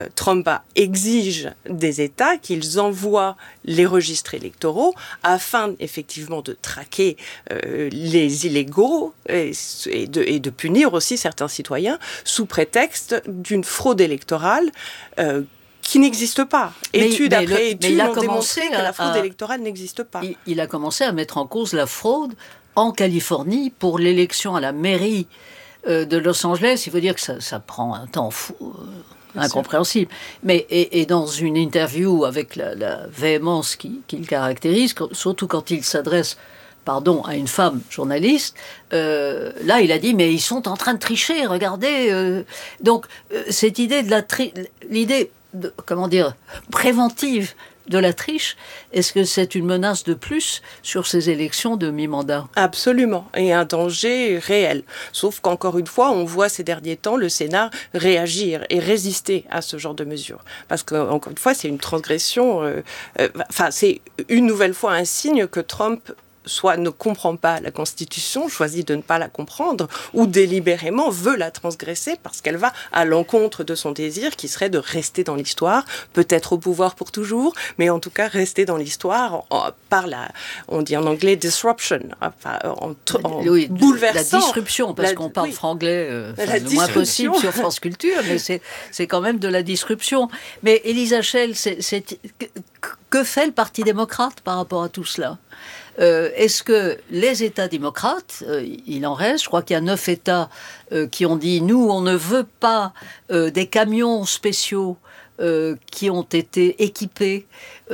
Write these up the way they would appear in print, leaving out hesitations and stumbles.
Trump exige des États qu'ils envoient les registres électoraux afin effectivement de traquer les illégaux et de punir aussi certains citoyens sous prétexte d'une fraude électorale qui n'existe pas. Étude après étude ont démontré que la fraude électorale n'existe pas. Il a commencé à mettre en cause la fraude en Californie pour l'élection à la mairie de Los Angeles. Il faut dire que ça prend un temps fou, incompréhensible. Mais et dans une interview avec la véhémence qui le caractérise, surtout quand il s'adresse à une femme journaliste, là il a dit mais ils sont en train de tricher, regardez. Donc cette idée l'idée préventive de la triche, est-ce que c'est une menace de plus sur ces élections de mi-mandat ? Absolument, et un danger réel. Sauf qu'encore une fois, on voit ces derniers temps le Sénat réagir et résister à ce genre de mesures. Parce qu'encore une fois, c'est une transgression, c'est une nouvelle fois un signe que Trump soit ne comprend pas la Constitution, choisit de ne pas la comprendre, ou délibérément veut la transgresser parce qu'elle va à l'encontre de son désir qui serait de rester dans l'histoire, peut-être au pouvoir pour toujours, mais en tout cas rester dans l'histoire par on dit en anglais disruption, en bouleversant. La disruption, parce qu'on parle franglais le moins possible sur France Culture, mais c'est quand même de la disruption. Mais Elisa Schell, que fait le Parti démocrate par rapport à tout cela ? Est-ce que les États démocrates, il en reste, je crois qu'il y a 9 États qui ont dit « Nous, on ne veut pas des camions spéciaux qui ont été équipés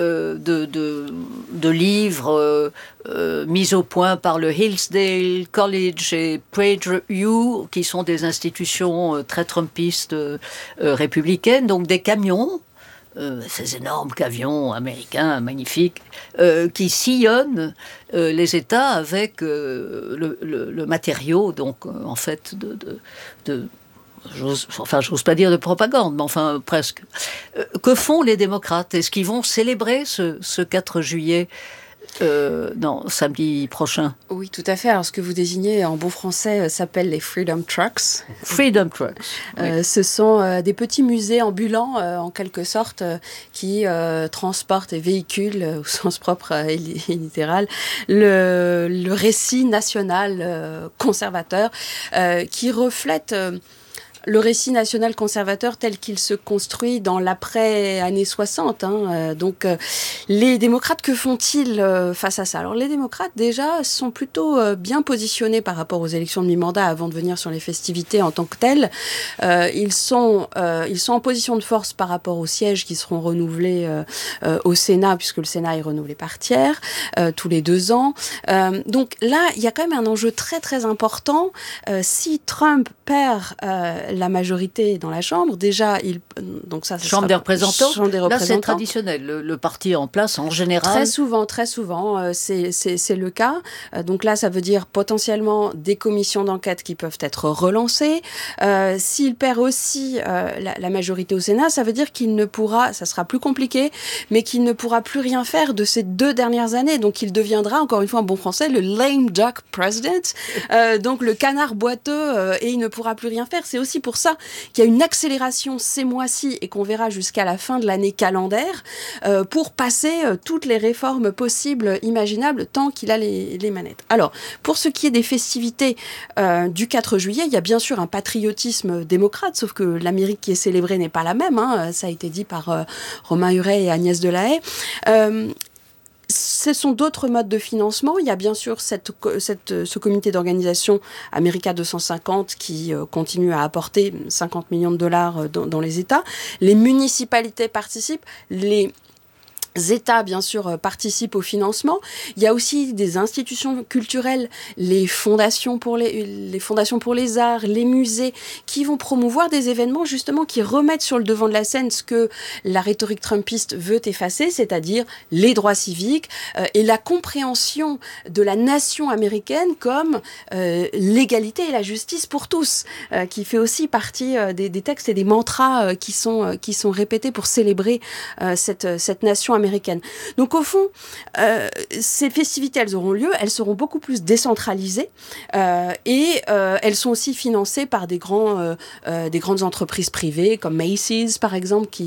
de livres mis au point par le Hillsdale College et PragerU, qui sont des institutions très trumpistes républicaines, donc des camions ». Ces énormes camions américains magnifiques qui sillonnent les États avec le matériau, donc en fait j'ose pas dire de propagande, mais enfin presque. Que font les démocrates ? Est-ce qu'ils vont célébrer ce 4 juillet samedi prochain? Oui, tout à fait. Alors, ce que vous désignez en bon français s'appelle les Freedom Trucks. Freedom Trucks. Oui. Ce sont des petits musées ambulants, en quelque sorte, qui transportent et véhiculent, au sens propre et littéral, le récit national conservateur qui reflète le récit national conservateur tel qu'il se construit dans l'après-années 60. Donc, les démocrates, que font-ils face à ça ? Alors, les démocrates, déjà, sont plutôt bien positionnés par rapport aux élections de mi-mandat avant de venir sur les festivités en tant que telles. Ils sont en position de force par rapport aux sièges qui seront renouvelés au Sénat, puisque le Sénat est renouvelé par tiers, tous les 2 ans. Donc là, il y a quand même un enjeu très, très important. Si Trump perd la majorité dans la Chambre, déjà, Chambre des représentants. Là, c'est traditionnel. Le parti en place, en général. Très souvent, c'est le cas. Donc là, ça veut dire potentiellement des commissions d'enquête qui peuvent être relancées. S'il perd aussi la majorité au Sénat, ça veut dire qu'il ne pourra, ça sera plus compliqué, mais qu'il ne pourra plus rien faire de ces 2 dernières années. Donc il deviendra, encore une fois en bon français, le lame duck president, donc le canard boiteux, et il ne pourra plus rien faire. C'est aussi pour ça qu'il y a une accélération ces mois-ci et qu'on verra jusqu'à la fin de l'année calendaire pour passer toutes les réformes possibles, imaginables, tant qu'il a les manettes. Alors, pour ce qui est des festivités du 4 juillet, il y a bien sûr un patriotisme démocrate, sauf que l'Amérique qui est célébrée n'est pas la même. Ça a été dit par Romain Huret et Agnès Delahaye. Ce sont d'autres modes de financement. Il y a bien sûr ce comité d'organisation America 250 qui continue à apporter 50 millions de dollars dans les États. Les municipalités participent, les États, bien sûr, participent au financement. Il y a aussi des institutions culturelles, les fondations pour les arts, les musées, qui vont promouvoir des événements, justement, qui remettent sur le devant de la scène ce que la rhétorique trumpiste veut effacer, c'est-à-dire les droits civiques et la compréhension de la nation américaine comme l'égalité et la justice pour tous, qui fait aussi partie des textes et des mantras qui sont répétés pour célébrer cette nation américaine américaine. Donc au fond, ces festivités, elles auront lieu, elles seront beaucoup plus décentralisées et elles sont aussi financées par des grandes entreprises privées comme Macy's par exemple,